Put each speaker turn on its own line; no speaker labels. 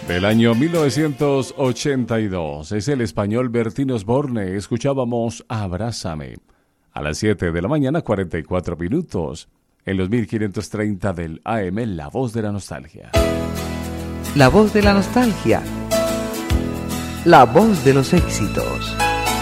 Del año 1982, es el español Bertín Osborne. Escuchábamos Abrázame. A las 7 de la mañana, 44 minutos. En los 1530 del AM, La Voz de la Nostalgia.
La Voz de la Nostalgia. La voz de los éxitos.